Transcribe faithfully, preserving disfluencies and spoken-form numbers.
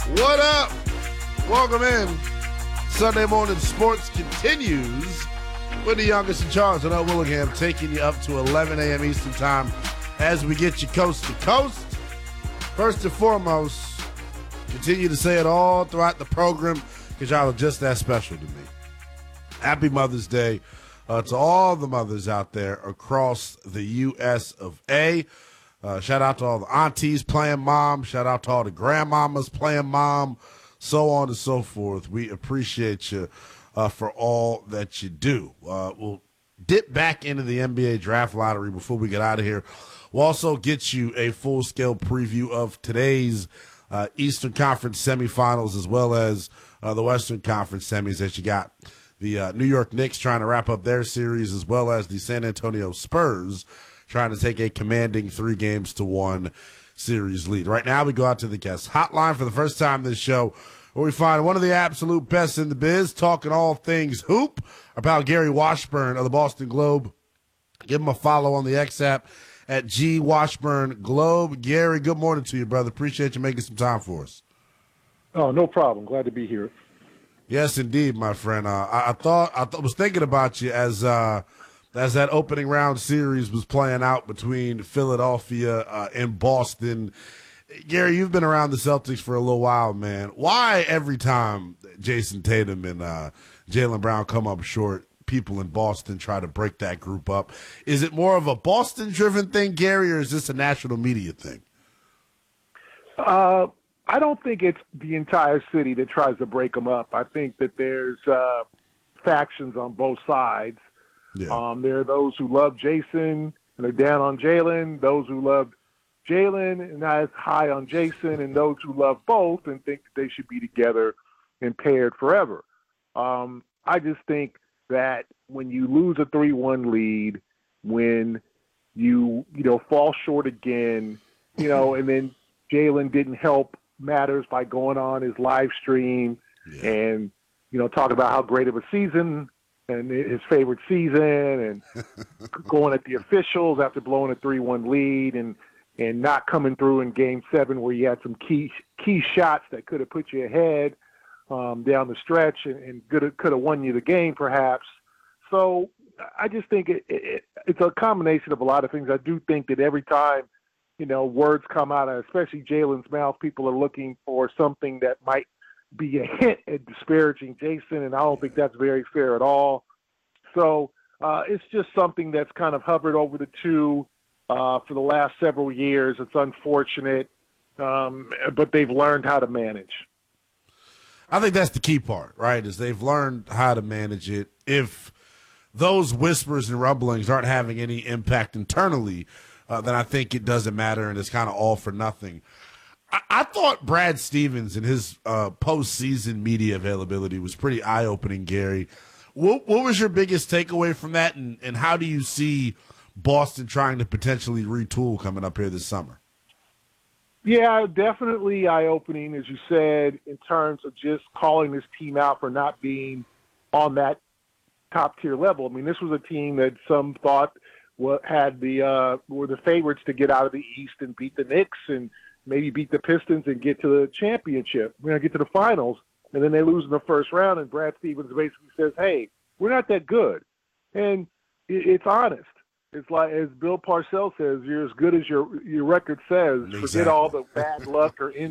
What up? Welcome in. Sunday Morning Sports continues with the youngest in charge, Janelle Willingham, taking you up to eleven a.m. Eastern Time as we get you coast to coast. First and foremost, continue to say it all throughout the program because y'all are just that special to me. Happy Mother's Day uh, to all the mothers out there across the U S of A. Uh, shout out to all the aunties playing mom. Shout out to all the grandmamas playing mom, so on and so forth. We appreciate you uh, for all that you do. Uh, we'll dip back into the N B A draft lottery before we get out of here. We'll also get you a full-scale preview of today's uh, Eastern Conference semifinals as well as uh, the Western Conference semis that you got. The uh, New York Knicks trying to wrap up their series as well as the San Antonio Spurs trying to take a commanding three games to one series lead. Right now we go out to the guest hotline for the first time this show where we find one of the absolute best in the biz talking all things hoop about Gary Washburn of the Boston Globe. Give him a follow on the X app at G Washburn Globe. Gary, good morning to you, brother. Appreciate you making some time for us. Oh, no problem. Glad to be here. Yes, indeed, my friend. Uh, I, I thought I th- was thinking about you as uh, as that opening round series was playing out between Philadelphia uh, and Boston. Gary, you've been around the Celtics for a little while, man. Why every time Jason Tatum and uh, Jaylen Brown come up short, people in Boston try to break that group up? Is it more of a Boston-driven thing, Gary, or is this a national media thing? Uh, I don't think it's the entire city that tries to break them up. I think that there's uh, factions on both sides. Yeah. Um, there are those who love Jason and they're down on Jaylen, those who love Jaylen and not as high on Jason, and those who love both and think that they should be together and paired forever. Um, I just think that when you lose a three one lead, when you, you know, fall short again, you know, and then Jaylen didn't help matters by going on his live stream yeah. and, you know, talk about how great of a season and his favorite season and going at the officials after blowing a three one lead and, and not coming through in game seven where you had some key key shots that could have put you ahead um, down the stretch and, and could have, could have won you the game perhaps. So I just think it, it, it's a combination of a lot of things. I do think that every time, you know, words come out, especially Jaylen's mouth, people are looking for something that might be a hint at disparaging Jason, and I don't think that's very fair at all. So uh, it's just something that's kind of hovered over the two uh, for the last several years. It's unfortunate, um, but they've learned how to manage. I think that's the key part, right, is they've learned how to manage it. If those whispers and rumblings aren't having any impact internally, uh, then I think it doesn't matter and it's kind of all for nothing. I, I thought Brad Stevens and his uh, postseason media availability was pretty eye-opening, Gary. What, what was your biggest takeaway from that, and, and how do you see Boston trying to potentially retool coming up here this summer? Yeah, definitely eye-opening, as you said, in terms of just calling this team out for not being on that top-tier level. I mean, this was a team that some thought had the uh, were the favorites to get out of the East and beat the Knicks and maybe beat the Pistons and get to the championship. We're going to get to the finals, and then they lose in the first round, and Brad Stevens basically says, hey, we're not that good. And it's honest. It's like, as Bill Parcells says, you're as good as your your record says. Exactly. Forget all the bad luck or injury.